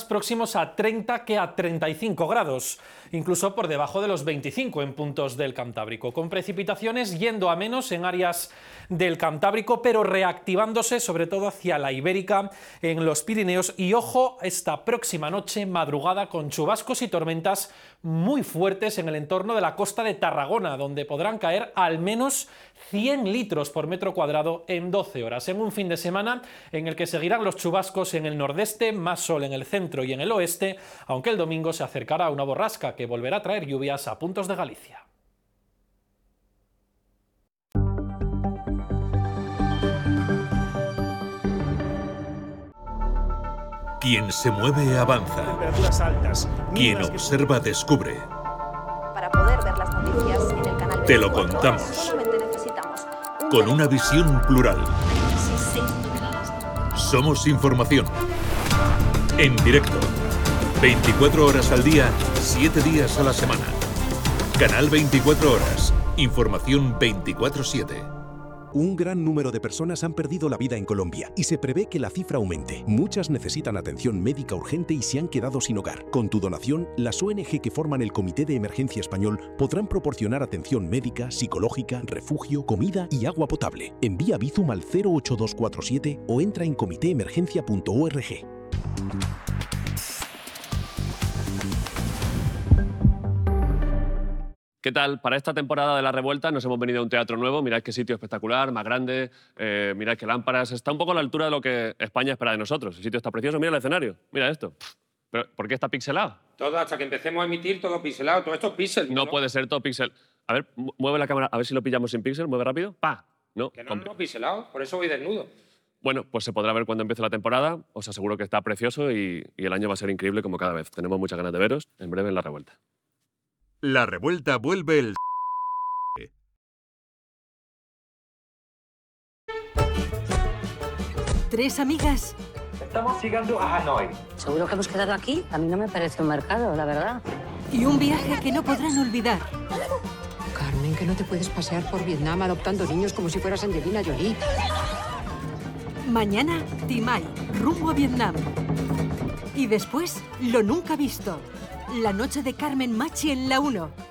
próximos a 30 que a 35 grados, incluso por debajo de los 25 en puntos del Cantábrico, con precipitaciones yendo a menos en áreas del Cantábrico, pero reactivándose sobre todo hacia la Ibérica, en los Pirineos, y ojo esta próxima noche, madrugada, con chubascos y tormentas muy fuertes en el entorno de la costa de Tarragona, donde podrán caer al menos 100 litros por metro cuadrado en 12 horas, en un fin de semana en el que seguirán los chubascos en el nordeste, más sol en el centro y en el oeste, aunque el domingo se acercará una borrasca que volverá a traer lluvias a puntos de Galicia. Quien se mueve avanza. Temperaturas altas. Quien observa descubre. Para poder ver las noticias en el canal 24, Te lo contamos. solamente necesitamos Con una visión plural. Somos información. En directo. 24 horas al día, 7 días a la semana. Canal 24 horas. Información 24/7. Un gran número de personas han perdido la vida en Colombia y se prevé que la cifra aumente. Muchas necesitan atención médica urgente y se han quedado sin hogar. Con tu donación, las ONG que forman el Comité de Emergencia Español podrán proporcionar atención médica, psicológica, refugio, comida y agua potable. Envía Bizum al 08247 o entra en comitéemergencia.org. ¿Qué tal? Para esta temporada de La Revuelta nos hemos venido a un teatro nuevo. Mirad qué sitio espectacular, más grande, mirad qué lámparas. Está un poco a la altura de lo que España espera de nosotros. El sitio está precioso. Mira el escenario, mira esto. ¿Pero por qué está pixelado? Todo, hasta que empecemos a emitir, todo pixelado. Todo esto es pixel. No puede ser todo pixel. A ver, mueve la cámara, a ver si lo pillamos sin pixel. Mueve rápido. ¡Pa! No, Que no, pixelado. Por eso voy desnudo. Bueno, pues se podrá ver cuando empiece la temporada. Os aseguro que está precioso y el año va a ser increíble como cada vez. Tenemos muchas ganas de veros en breve en La Revuelta. La Revuelta vuelve el... 3 amigas. Estamos llegando a Hanoi. ¿Seguro que hemos quedado aquí? A mí no me parece un mercado, la verdad. Y un viaje que no podrán olvidar. Carmen, que no te puedes pasear por Vietnam adoptando niños como si fueras Angelina Jolie. Mañana, Timay, rumbo a Vietnam. Y después, lo nunca visto. La noche de Carmen Machi en La 1.